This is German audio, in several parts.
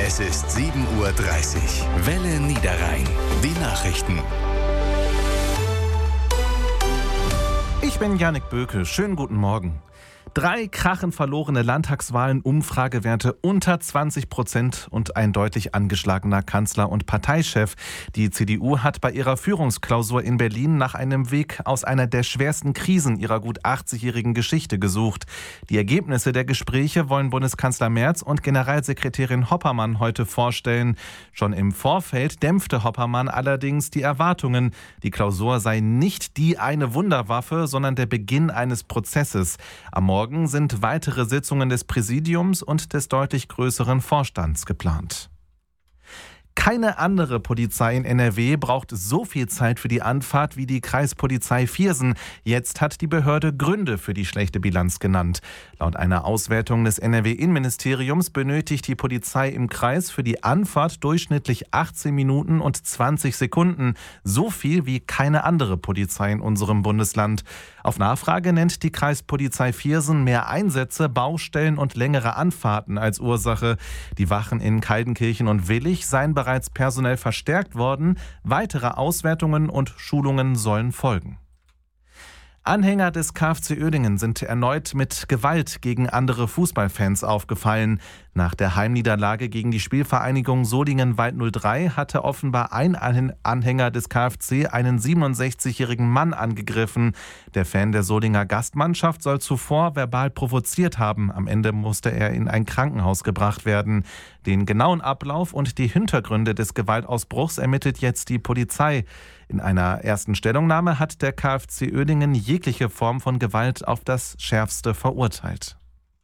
Es ist 7:30 Uhr. Welle Niederrhein. Die Nachrichten. Ich bin Jannik Böke. Schönen guten Morgen. 3 krachend verlorene Landtagswahlen, Umfragewerte unter 20% und ein deutlich angeschlagener Kanzler und Parteichef. Die CDU hat bei ihrer Führungsklausur in Berlin nach einem Weg aus einer der schwersten Krisen ihrer gut 80-jährigen Geschichte gesucht. Die Ergebnisse der Gespräche wollen Bundeskanzler Merz und Generalsekretärin Hoppermann heute vorstellen. Schon im Vorfeld dämpfte Hoppermann allerdings die Erwartungen. Die Klausur sei nicht die eine Wunderwaffe, sondern der Beginn eines Prozesses. Am Morgen sind weitere Sitzungen des Präsidiums und des deutlich größeren Vorstands geplant. Keine andere Polizei in NRW braucht so viel Zeit für die Anfahrt wie die Kreispolizei Viersen. Jetzt hat die Behörde Gründe für die schlechte Bilanz genannt. Laut einer Auswertung des NRW-Innenministeriums benötigt die Polizei im Kreis für die Anfahrt durchschnittlich 18 Minuten und 20 Sekunden. So viel wie keine andere Polizei in unserem Bundesland. Auf Nachfrage nennt die Kreispolizei Viersen mehr Einsätze, Baustellen und längere Anfahrten als Ursache. Die Wachen in Kaldenkirchen und Willich seien bereits personell verstärkt worden. Weitere Auswertungen und Schulungen sollen folgen. Anhänger des KfC Uerdingen sind erneut mit Gewalt gegen andere Fußballfans aufgefallen. Nach der Heimniederlage gegen die Spielvereinigung Solingen-Wald 03 hatte offenbar ein Anhänger des KfC einen 67-jährigen Mann angegriffen. Der Fan der Solinger Gastmannschaft soll zuvor verbal provoziert haben. Am Ende musste er in ein Krankenhaus gebracht werden. Den genauen Ablauf und die Hintergründe des Gewaltausbruchs ermittelt jetzt die Polizei. In einer ersten Stellungnahme hat der KfC Uerdingen jegliche Form von Gewalt auf das Schärfste verurteilt.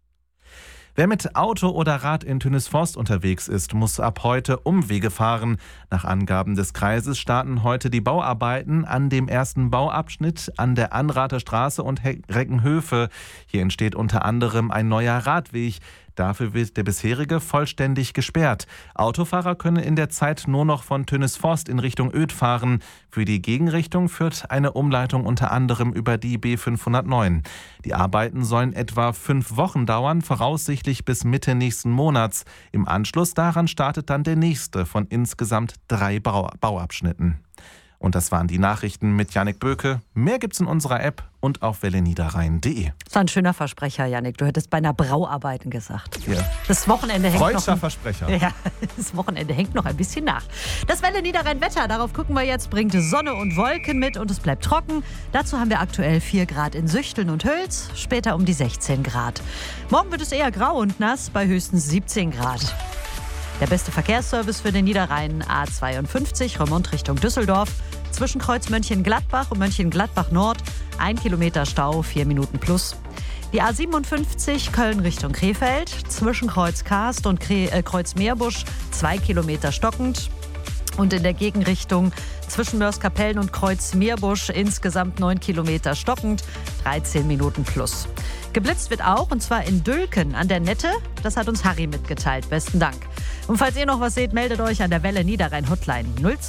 Wer mit Auto oder Rad in Tönisvorst unterwegs ist, muss ab heute Umwege fahren. Nach Angaben des Kreises starten heute die Bauarbeiten an dem ersten Bauabschnitt an der Anrather Straße und Reckenhöfe. Hier entsteht unter anderem ein neuer Radweg. Dafür wird der bisherige vollständig gesperrt. Autofahrer können in der Zeit nur noch von Tönisvorst in Richtung Oed fahren. Für die Gegenrichtung führt eine Umleitung unter anderem über die B509. Die Arbeiten sollen etwa 5 Wochen dauern, voraussichtlich bis Mitte nächsten Monats. Im Anschluss daran startet dann der nächste von insgesamt 3 Bauabschnitten. Und das waren die Nachrichten mit Jannik Böke. Mehr gibt's in unserer App und auf welleniederrhein.de. Das war ein schöner Versprecher, Jannik. Du hättest beinahe Brauarbeiten gesagt. Ja. Das Wochenende hängt Freudscher noch. Versprecher. Ja, das Wochenende hängt noch ein bisschen nach. Das Welle Niederrhein Wetter, darauf gucken wir jetzt, bringt Sonne und Wolken mit und es bleibt trocken. Dazu haben wir aktuell 4 Grad in Süchteln und Hüls, später um die 16 Grad. Morgen wird es eher grau und nass bei höchstens 17 Grad. Der beste Verkehrsservice für den Niederrhein, A52, Remont Richtung Düsseldorf. Zwischen Kreuz Mönchengladbach und Mönchengladbach Nord 1 Kilometer Stau, 4 Minuten plus. Die A57 Köln Richtung Krefeld. Zwischen Kreuz Karst und Kreuz Meerbusch 2 Kilometer stockend. Und in der Gegenrichtung zwischen Mörs-Kapellen und Kreuz Meerbusch insgesamt 9 Kilometer stockend, 13 Minuten plus. Geblitzt wird auch, und zwar in Dülken an der Nette. Das hat uns Harry mitgeteilt. Besten Dank. Und falls ihr noch was seht, meldet euch an der Welle Niederrhein Hotline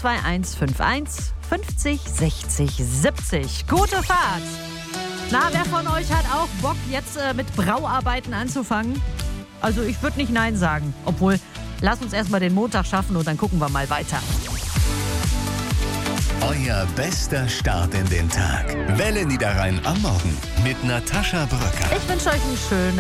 02151 50 60 70. Gute Fahrt! Na, wer von euch hat auch Bock, jetzt mit Brauarbeiten anzufangen? Also ich würde nicht Nein sagen. Obwohl, lasst uns erstmal den Montag schaffen und dann gucken wir mal weiter. Euer bester Start in den Tag. Welle Niederrhein am Morgen mit Natascha Bröcker. Ich wünsche euch einen schönen